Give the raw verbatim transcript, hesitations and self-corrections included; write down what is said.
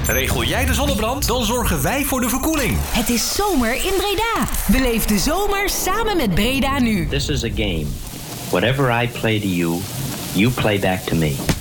Regel jij de zonnebrand, dan zorgen wij voor de verkoeling. Het is zomer in Breda. Beleef de zomer samen met Breda Nu. This is a game. Whatever I play to you, you play back to me.